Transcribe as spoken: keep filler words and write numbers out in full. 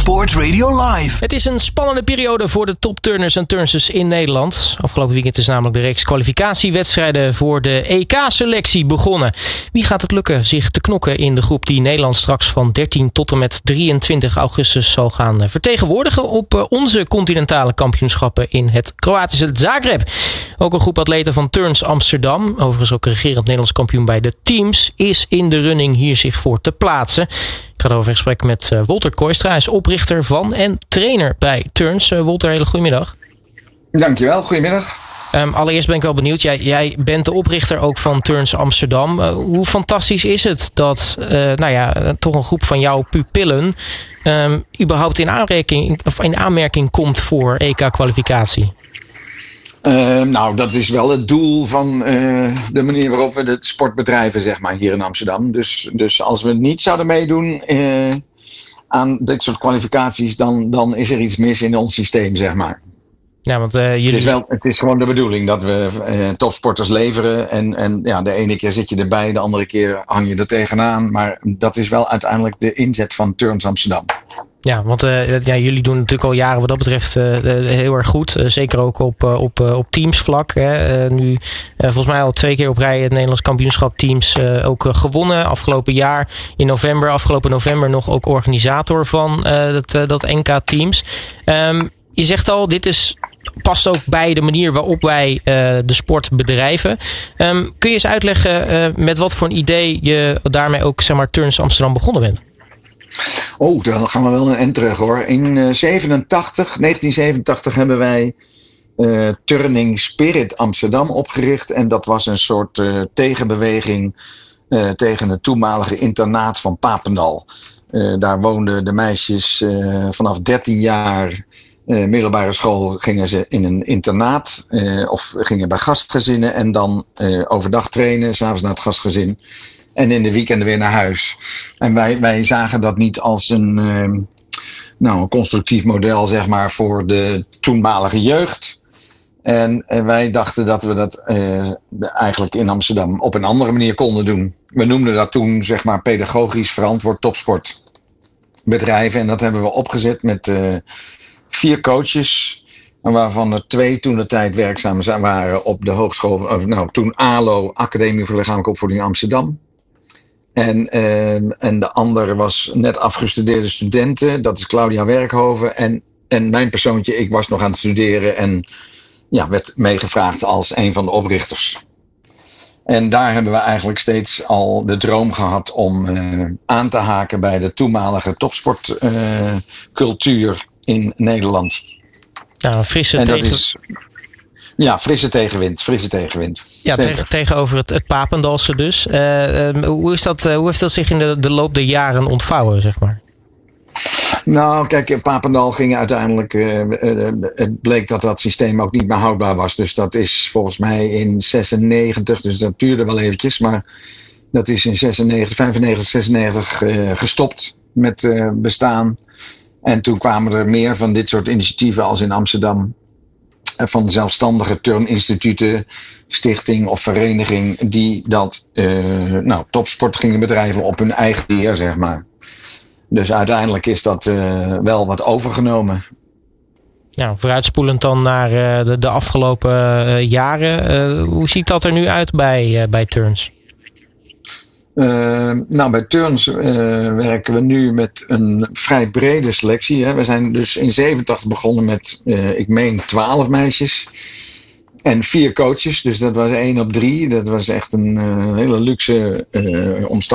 Sport Radio Live. Het is een spannende periode voor de topturners en turnsters in Nederland. Afgelopen weekend is namelijk de reeks kwalificatiewedstrijden voor de E K-selectie begonnen. Wie gaat het lukken zich te knokken in de groep die Nederland straks van dertien tot en met drieëntwintig augustus zal gaan vertegenwoordigen op onze continentale kampioenschappen in het Kroatische Zagreb. Ook een groep atleten van Turns Amsterdam, overigens ook regerend Nederlands kampioen bij de teams, is in de running hier zich voor te plaatsen. Ik ga erover in gesprek met uh, Wolter Kooistra. Hij is oprichter van en trainer bij Turns. Uh, Wolter, hele goedemiddag. Dankjewel, goedemiddag. Um, allereerst ben ik wel benieuwd. Jij, jij bent de oprichter ook van Turns Amsterdam. Uh, hoe fantastisch is het dat uh, nou ja, uh, toch een groep van jouw pupillen um, überhaupt in aanmerking, of in aanmerking komt voor E K-kwalificatie? Uh, nou, dat is wel het doel van uh, de manier waarop we de sport bedrijven, zeg maar, hier in Amsterdam. Dus, dus als we niet zouden meedoen uh, aan dit soort kwalificaties, dan, dan is er iets mis in ons systeem, zeg maar. Ja, want uh, jullie... het, is wel, het is gewoon de bedoeling dat we uh, topsporters leveren. En, en ja, de ene keer zit je erbij, de andere keer hang je er tegenaan. Maar dat is wel uiteindelijk de inzet van Turns Amsterdam. Ja, want uh, ja, jullie doen natuurlijk al jaren wat dat betreft uh, heel erg goed. Uh, zeker ook op, uh, op, uh, op teamsvlak. Hè. Uh, nu uh, volgens mij al twee keer op rij het Nederlands kampioenschap teams uh, ook uh, gewonnen. Afgelopen jaar in november, afgelopen november nog ook organisator van uh, dat, uh, dat N K teams. Um, je zegt al, dit is... past ook bij de manier waarop wij uh, de sport bedrijven. Um, kun je eens uitleggen uh, met wat voor een idee je daarmee ook, zeg maar, Turns Amsterdam begonnen bent? Oh, dan gaan we wel een end terug, hoor. In uh, zevenentachtig, negentien zevenentachtig hebben wij uh, Turning Spirit Amsterdam opgericht. En dat was een soort uh, tegenbeweging uh, tegen het toenmalige internaat van Papendal. Uh, daar woonden de meisjes uh, vanaf dertien jaar... Uh, middelbare school gingen ze in een internaat uh, of gingen bij gastgezinnen en dan uh, overdag trainen, 's avonds naar het gastgezin en in de weekenden weer naar huis. En wij, wij zagen dat niet als een, uh, nou, een constructief model, zeg maar, voor de toenmalige jeugd. En, en wij dachten dat we dat uh, eigenlijk in Amsterdam op een andere manier konden doen. We noemden dat toen, zeg maar, pedagogisch verantwoord topsportbedrijven en dat hebben we opgezet met... Uh, Vier coaches, waarvan er twee toen de tijd werkzaam waren op de hogeschool, of nou toen A L O, Academie voor Lichamelijke Opvoeding Amsterdam. En, eh, en de andere was net afgestudeerde studenten, dat is Claudia Werkhoven. En, en mijn persoontje, ik was nog aan het studeren en ja, werd meegevraagd als een van de oprichters. En daar hebben we eigenlijk steeds al de droom gehad om uh, aan te haken bij de toenmalige topsportcultuur. Uh, in Nederland. Nou, frisse en dat tegen... is, ja, frisse tegenwind. Frisse tegenwind. Ja, tegen, tegenover het, het Papendalse dus. Uh, um, hoe, is dat, uh, hoe heeft dat zich in de, de loop der jaren ontvouwen, zeg maar? Nou, kijk, Papendal ging uiteindelijk... Uh, uh, het bleek dat dat systeem ook niet meer houdbaar was. Dus dat is volgens mij in zesennegentig, dus dat duurde wel eventjes. Maar dat is in zesennegentig, vijfennegentig, zesennegentig uh, gestopt met uh, bestaan. En toen kwamen er meer van dit soort initiatieven als in Amsterdam. Van zelfstandige turninstituten, stichting of vereniging. Die dat uh, nou, topsport gingen bedrijven op hun eigen manier, zeg maar. Dus uiteindelijk is dat uh, wel wat overgenomen. Nou, vooruitspoelend dan naar uh, de, de afgelopen uh, jaren. Uh, hoe ziet dat er nu uit bij, uh, bij Turns? Uh, nou, bij Turns uh, werken we nu met een vrij brede selectie. Hè. We zijn dus in zevenentachtig begonnen met, uh, ik meen, twaalf meisjes. En vier coaches, dus dat was één op drie. Dat was echt een uh, hele luxe uh, omstandigheid.